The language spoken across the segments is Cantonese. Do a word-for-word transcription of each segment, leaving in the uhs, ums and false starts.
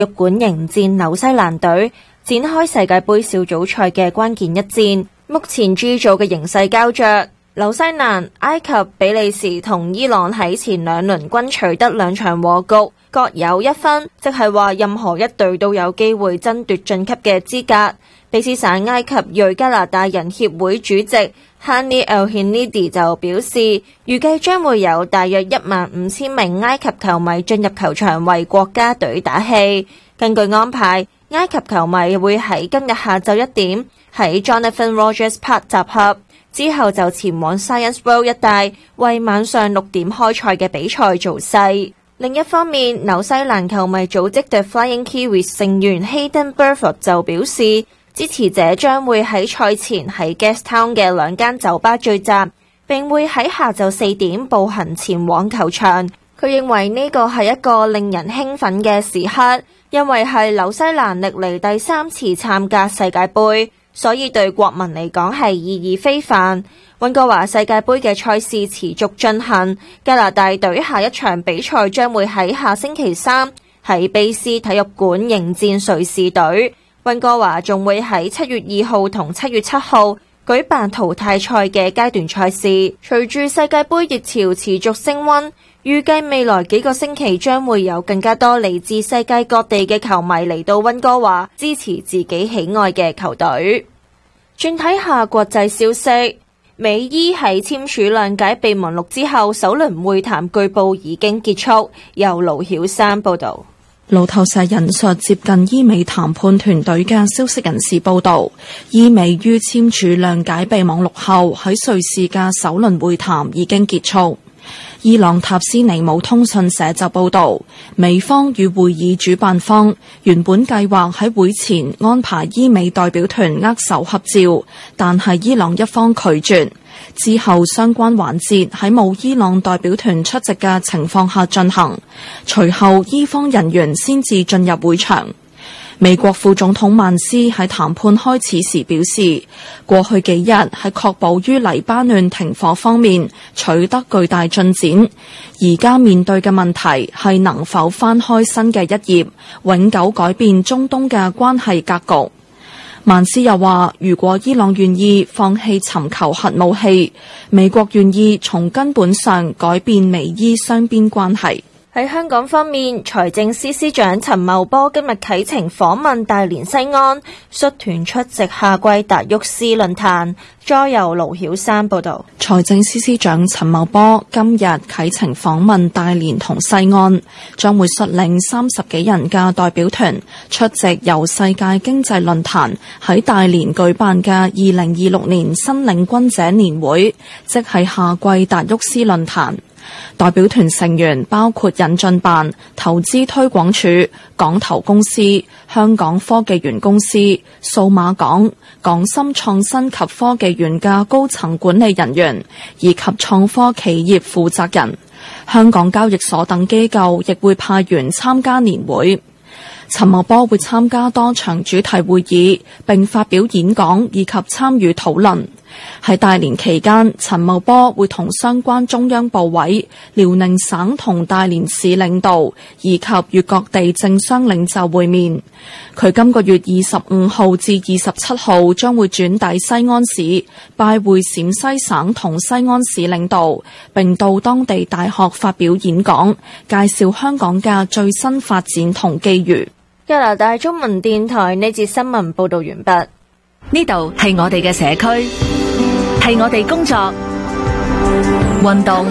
體育館迎戰紐西蘭隊，展開世界盃小組賽嘅關鍵一戰。目前 G 組嘅形勢膠着，紐西蘭、埃及、比利時同伊朗喺前兩輪均取得兩場和局，各有一分，即係話任何一隊都有機會爭奪晉級嘅資格。卑詩省埃及裔加拿大人協會主席 Hani El-Hinidi 就表示，預計將會有大約一萬五千名埃及球迷進入球場為國家隊打氣。根據安排，埃及球迷會喺今日下晝一點喺 Jonathan Rogers Park 集合，之後就前往 Science World 一帶為晚上六點開賽嘅比賽造勢。另一方面，紐西蘭球迷組織 The Flying Kiwis 成員 Hayden Burford 就表示，支持者將會喺賽前喺 Gastown 嘅兩間酒吧聚集，並會喺下晝四點步行前往球場。佢認為呢個係一個令人興奮嘅時刻，因為係紐西蘭歷嚟第三次參加世界盃，所以對國民嚟講係意義非凡。溫哥華世界盃嘅賽事持續進行，加拿大隊下一場比賽將會喺下星期三喺卑斯體育館迎戰瑞士隊。溫哥華仲會喺七月二號同七月七號舉辦淘汰賽嘅階段賽事。隨住世界盃熱潮持續升溫，預計未來幾個星期將會有更加多嚟自世界各地嘅球迷嚟到溫哥華支持自己喜愛嘅球隊。轉睇下國際消息，美伊喺簽署諒解備忘錄之後，首輪會談據報已經結束。由盧曉珊報道。 路透社引述接近伊美談判團隊嘅消息人士報道，伊美於簽署諒解備忘錄後，喺瑞士嘅首輪會談已經結束。伊朗塔斯尼姆通訊社就報道，美方與會議主辦方原本計劃喺會前安排伊美代表團握手合照，但係伊朗一方拒絕。之後相關環節喺冇伊朗代表團出席嘅情況下進行，隨後伊方人員先至進入會場。美國副總統曼斯喺談判開始時表示，過去幾日喺確保於黎巴嫩停火方面取得巨大進展，而家面對嘅問題係能否翻開新嘅一頁，永久改變中東嘅關係格局。曼斯又話，如果伊朗願意放棄尋求核武器，美國願意從根本上改變美伊雙邊關係。 喺香港方面，財政司司長陳茂波今日啟程訪問大連西安，率團出席夏季達沃斯論壇。再由盧曉珊報道。 財政司司長陳茂波今日啟程訪問大連同西安，將會率領三十幾人嘅代表團出席由世界經濟論壇喺大連舉辦嘅二零二六年新領軍者年會，即係夏季達沃斯論壇。代表團成員包括引進辦、投資推廣署、港投公司、香港科技園公司、數碼港、港深創新及科技園嘅高層管理人員，以及創科企業負責人。香港交易所等機構亦會派員參加年會。陳茂波會參加多場主題會議，並發表演講以及參與討論。喺大連期間，陳茂波會同相關中央部委、遼寧省同大連市領導以及粵各地政商領袖會面。佢今個月二十五號至二十七號將會轉抵西安市，拜會陝西省同西安市領導，並到當地大學發表演講，介紹香港嘅最新發展同機遇。 加拿大中文電台呢節新聞報道完畢。 呢度係我哋嘅社區，係我哋工作、運動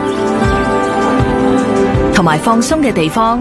同埋放鬆嘅地方。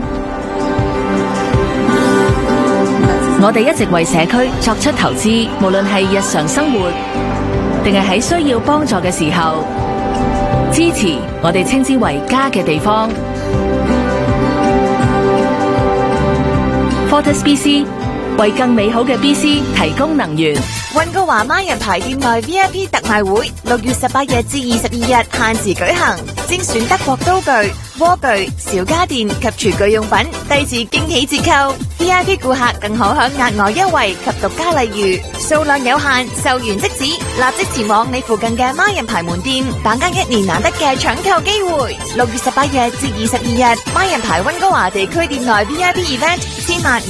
我哋一直為社區作出投資，無論係日常生活，定係喺需要幫助嘅時候，支持我哋稱之為家嘅地方。Fortis B C 為更美好嘅 B C 提供能源。 溫哥華孖人牌店內 V I P 特賣會，六月十八日至二十二日限時舉行，精選德國刀具、鍋具、小家電及廚具用品，低至驚喜折扣。V I P 顧客更可享額外優惠及獨家禮遇，數量有限，售完即止，立即前往你附近嘅孖人牌門店，把握一年難得嘅搶購機會。六月十八日至二十二日，孖人牌溫哥華地區店內 V I P event，千萬